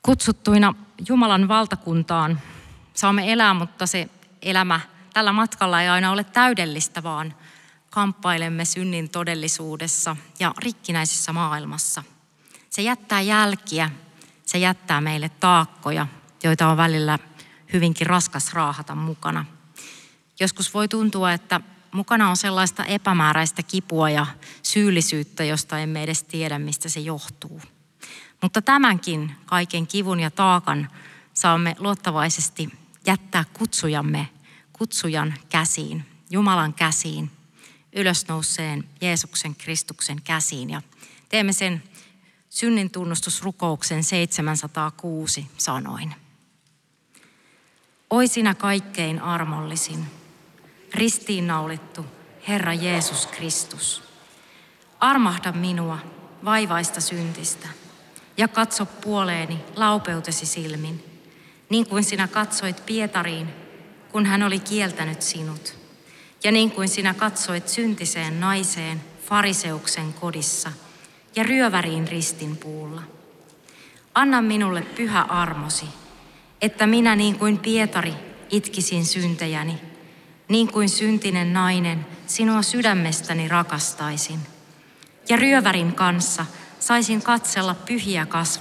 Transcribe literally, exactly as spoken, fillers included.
Kutsuttuina Jumalan valtakuntaan saamme elää, mutta se elämä tällä matkalla ei aina ole täydellistä, vaan kamppailemme synnin todellisuudessa ja rikkinäisessä maailmassa. Se jättää jälkiä, se jättää meille taakkoja, joita on välillä hyvinkin raskas raahata mukana. Joskus voi tuntua, että mukana on sellaista epämääräistä kipua ja syyllisyyttä, josta emme edes tiedä, mistä se johtuu. Mutta tämänkin kaiken kivun ja taakan saamme luottavaisesti jättää kutsujamme, kutsujan käsiin, Jumalan käsiin, ylösnouseen Jeesuksen Kristuksen käsiin. Ja teemme sen synnin tunnustusrukouksen seitsemänsataakuusi sanoin. Oi sinä kaikkein armollisin, ristiinnaulittu Herra Jeesus Kristus. Armahda minua vaivaista syntistä ja katso puoleeni laupeutesi silmin, niin kuin sinä katsoit Pietariin, kun hän oli kieltänyt sinut, ja niin kuin sinä katsoit syntiseen naiseen fariseuksen kodissa ja ryöväriin ristinpuulla. Anna minulle pyhä armosi, että minä niin kuin Pietari itkisin syntejäni, niin kuin syntinen nainen sinua sydämestäni rakastaisin, ja ryövärin kanssa saisin katsella pyhiä kasvoja